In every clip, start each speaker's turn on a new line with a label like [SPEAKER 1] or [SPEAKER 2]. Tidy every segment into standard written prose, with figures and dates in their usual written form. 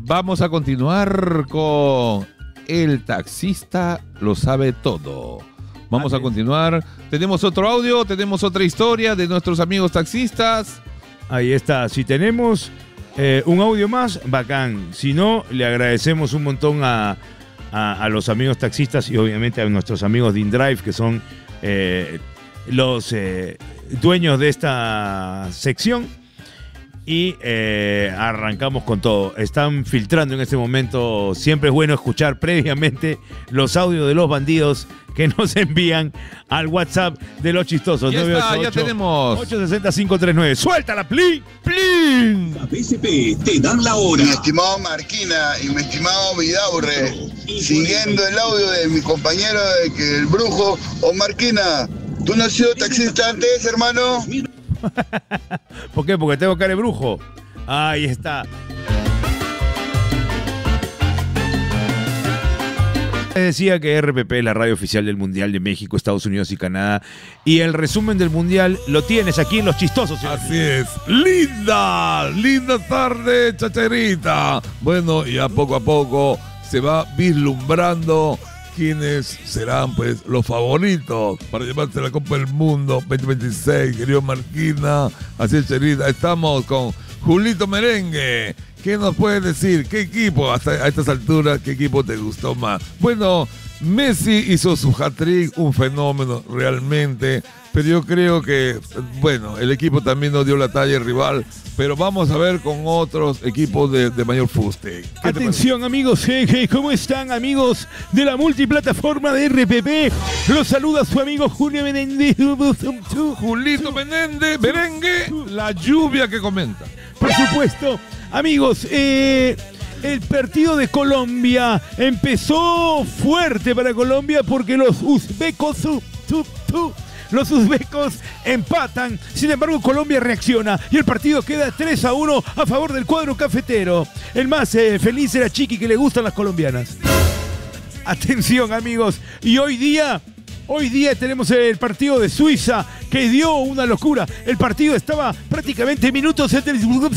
[SPEAKER 1] Vamos a continuar con El Taxista Lo Sabe Todo. Vamos a continuar. Tenemos otro audio, tenemos otra historia de nuestros amigos taxistas.
[SPEAKER 2] Ahí está. Si tenemos un audio más, bacán. Si no, le agradecemos un montón a los amigos taxistas y obviamente a nuestros amigos de InDrive, que son los dueños de esta sección. Y arrancamos con todo. Están filtrando en este momento. Siempre es bueno escuchar previamente los audios de los bandidos que nos envían al WhatsApp de los chistosos.
[SPEAKER 1] Ya 988 ya tenemos
[SPEAKER 2] 860-539. ¡Suéltala, plin!
[SPEAKER 3] ¡Plin! La PSP te dan la hora.
[SPEAKER 4] Mi estimado Marquina y mi estimado Vidaurre, siguiendo el audio de mi compañero de que el brujo, o Marquina, ¿tú no has sido taxista antes, hermano?
[SPEAKER 2] ¿Por qué? Porque tengo cara de brujo. Ahí está. Les decía que RPP es la radio oficial del Mundial de México, Estados Unidos y Canadá. Y el resumen del Mundial lo tienes aquí en Los Chistosos.
[SPEAKER 1] Así es. Linda tarde, chacherita. Bueno, ya poco a poco se va vislumbrando quiénes serán pues los favoritos para llevarse la Copa del Mundo 2026, querido Marquina. Así es, Cherita. Estamos con Julito Merengue. ¿Qué nos puedes decir? ¿Qué equipo, hasta a estas alturas, qué equipo te gustó más? Bueno, Messi hizo su hat-trick, un fenómeno realmente, pero yo creo que, bueno, el equipo también nos dio la talla rival, pero vamos a ver con otros equipos de mayor fuste.
[SPEAKER 2] Atención, amigos, ¿cómo están, amigos de la multiplataforma de RPP? Los saluda su amigo Julio Menéndez.
[SPEAKER 1] Julito Menéndez, merengue, la lluvia que comenta.
[SPEAKER 2] Por supuesto, amigos, el partido de Colombia empezó fuerte para Colombia porque los uzbecos empatan. Sin embargo, Colombia reacciona y el partido queda 3-1 a favor del cuadro cafetero. El más feliz era Chiqui, que le gustan las colombianas. Atención, amigos, y hoy día tenemos el partido de Suiza, que dio una locura. El partido estaba prácticamente minutos estaba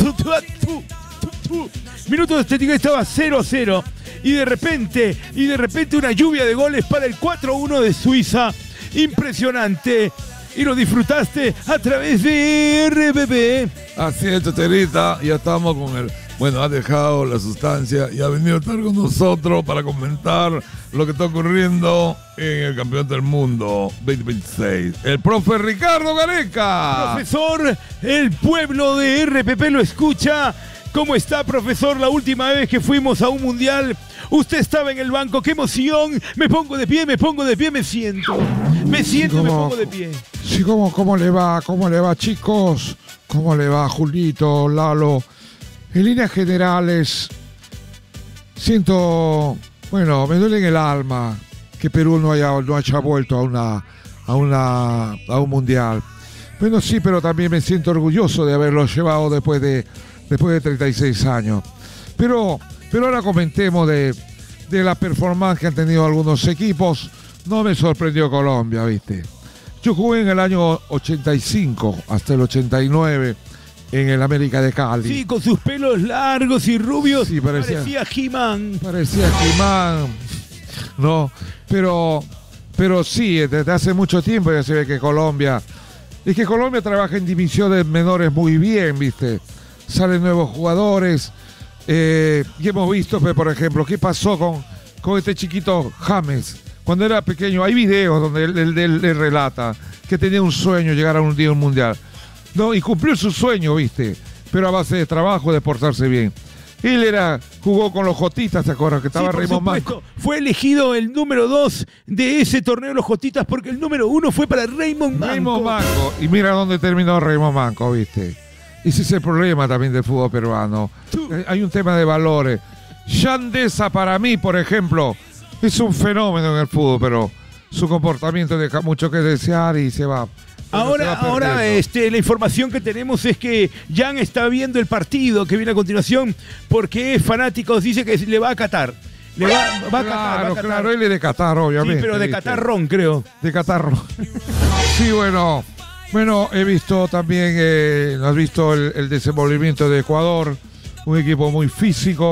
[SPEAKER 2] 0-0 y de repente una lluvia de goles para el 4-1 de Suiza. Impresionante. Y lo disfrutaste a través de RPP.
[SPEAKER 1] Así es, Chacherita, ya estamos con él. Bueno, ha dejado la sustancia y ha venido a estar con nosotros para comentar lo que está ocurriendo en el Campeonato del Mundo 2026. El profe Ricardo Gareca.
[SPEAKER 2] Profesor, el pueblo de RPP lo escucha. ¿Cómo está, profesor? La última vez que fuimos a un mundial, usted estaba en el banco. ¡Qué emoción! Me pongo de pie, me siento. Me pongo de pie.
[SPEAKER 5] Sí, ¿cómo le va? ¿Cómo le va, chicos? ¿Cómo le va, Julito, Lalo? En líneas generales, siento, bueno, me duele en el alma que Perú no haya vuelto a un mundial. Bueno, sí, pero también me siento orgulloso de haberlo llevado después de 36 años. Pero ahora comentemos de la performance que han tenido algunos equipos. No me sorprendió Colombia, ¿viste? Yo jugué en el año 85 hasta el 89 en el América de Cali.
[SPEAKER 2] Sí, con sus pelos largos y rubios.
[SPEAKER 5] Sí, parecía
[SPEAKER 2] He-Man.
[SPEAKER 5] Parecía He-Man. No, pero sí, desde hace mucho tiempo ya se ve que Colombia trabaja en divisiones menores muy bien, ¿viste? Salen nuevos jugadores. Y hemos visto, por ejemplo, qué pasó con este chiquito James. Cuando era pequeño, hay videos donde él relata que tenía un sueño, llegar a un día a un mundial. No, y cumplió su sueño, ¿viste? Pero a base de trabajo, de portarse bien. Él jugó con los Jotitas, ¿te acuerdas? Que estaba Raymond Manco.
[SPEAKER 2] Fue elegido el número 2 de ese torneo los Jotitas porque el número 1 fue para Raymond Manco.
[SPEAKER 5] Y mira dónde terminó Raymond Manco, ¿viste? Ese es el problema también del fútbol peruano. Hay un tema de valores. Yandesa, para mí, por ejemplo, es un fenómeno en el fútbol, pero su comportamiento deja mucho que desear y se va.
[SPEAKER 2] Ahora la información que tenemos es que Jan está viendo el partido que viene a continuación porque es fanático, dice que le va a Qatar. Va a Qatar.
[SPEAKER 5] Claro, él es de Qatar, obviamente.
[SPEAKER 2] Sí, pero de Qatarrón, creo.
[SPEAKER 5] De Qatarrón. Sí, bueno, he visto también, has visto el desenvolvimiento de Ecuador, un equipo muy físico,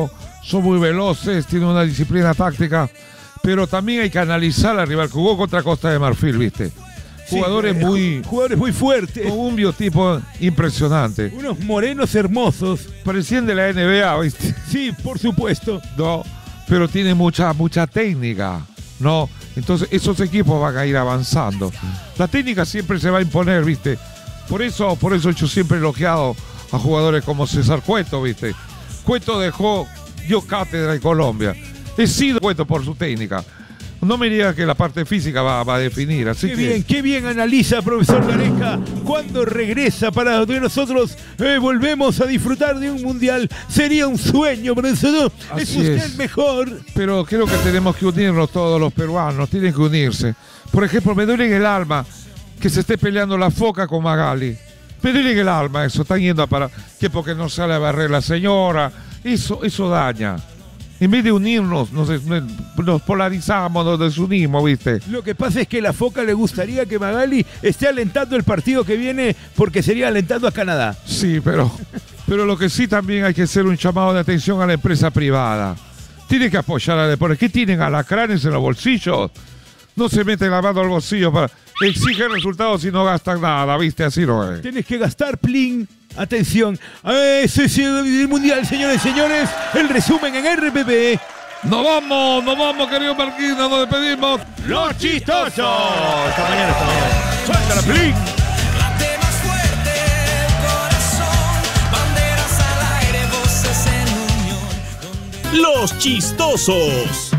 [SPEAKER 5] son muy veloces, tienen una disciplina táctica, pero también hay que analizar al rival. Jugó contra Costa de Marfil, ¿viste? Jugadores
[SPEAKER 2] muy fuertes.
[SPEAKER 5] con un biotipo impresionante.
[SPEAKER 2] Unos morenos hermosos.
[SPEAKER 5] Parecían de la NBA, ¿viste?
[SPEAKER 2] Sí, por supuesto.
[SPEAKER 5] No, pero tiene mucha técnica, ¿no? Entonces esos equipos van a ir avanzando. La técnica siempre se va a imponer, ¿viste? Por eso yo siempre he elogiado a jugadores como César Cueto, ¿viste? Cueto dio cátedra en Colombia. He sido Cueto por su técnica. No me diga que la parte física va a definir. Así
[SPEAKER 2] qué bien analiza, profesor Gareca. Cuando regresa para que nosotros volvemos a disfrutar de un mundial, sería un sueño, profesor. Es usted el mejor.
[SPEAKER 5] Pero creo que tenemos que unirnos todos los peruanos, tienen que unirse. Por ejemplo, me duele en el alma que se esté peleando la Foca con Magali. Me duele en el alma eso, están yendo a parar. Que porque no sale a barrer la señora. Eso daña. En vez de unirnos, nos polarizamos, nos desunimos, ¿viste?
[SPEAKER 2] Lo que pasa es que la Foca le gustaría que Magali esté alentando el partido que viene porque sería alentando a Canadá.
[SPEAKER 5] Sí, pero lo que sí también hay que hacer un llamado de atención a la empresa privada. Tiene que apoyar al deporte. ¿Qué tienen alacranes en los bolsillos? No se meten la mano al bolsillo para... Exigen resultados y no gastan nada, ¿viste? Así no es.
[SPEAKER 2] Tienes que gastar, plin. Atención, ese es el mundial, señores y señores. El resumen en RPP.
[SPEAKER 5] Nos vamos, querido Marquina, nos despedimos.
[SPEAKER 2] ¡Los chistosos! Hasta mañana. ¡Suéltala, plin!
[SPEAKER 6] Late más fuerte el corazón, banderas al aire, voces en unión.
[SPEAKER 3] Los chistosos.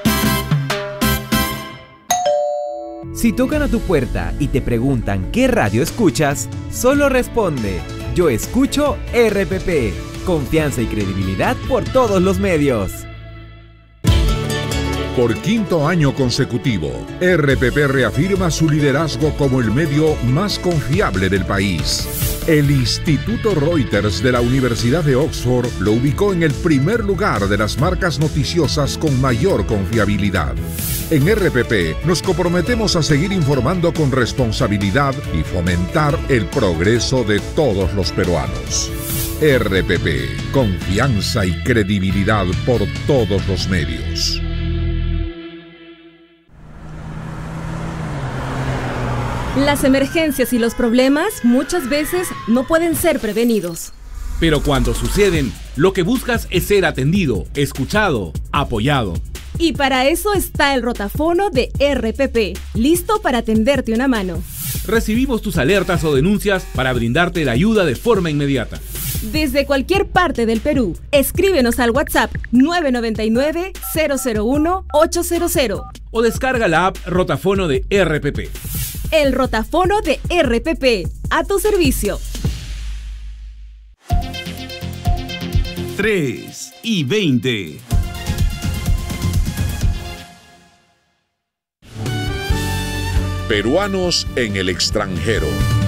[SPEAKER 7] Si tocan a tu puerta y te preguntan qué radio escuchas, solo responde: yo escucho RPP. Confianza y credibilidad por todos los medios.
[SPEAKER 8] Por quinto año consecutivo, RPP reafirma su liderazgo como el medio más confiable del país. El Instituto Reuters de la Universidad de Oxford lo ubicó en el primer lugar de las marcas noticiosas con mayor confiabilidad. En RPP nos comprometemos a seguir informando con responsabilidad y fomentar el progreso de todos los peruanos. RPP, confianza y credibilidad por todos los medios.
[SPEAKER 9] Las emergencias y los problemas muchas veces no pueden ser prevenidos.
[SPEAKER 10] Pero cuando suceden, lo que buscas es ser atendido, escuchado, apoyado.
[SPEAKER 9] Y para eso está el rotafono de RPP, listo para tenderte una mano.
[SPEAKER 10] Recibimos tus alertas o denuncias para brindarte la ayuda de forma inmediata.
[SPEAKER 9] Desde cualquier parte del Perú, escríbenos al WhatsApp 999-001-800.
[SPEAKER 10] O descarga la app Rotafono de RPP.
[SPEAKER 9] El rotafono de RPP, a tu servicio.
[SPEAKER 3] 3:20.
[SPEAKER 8] Peruanos en el extranjero.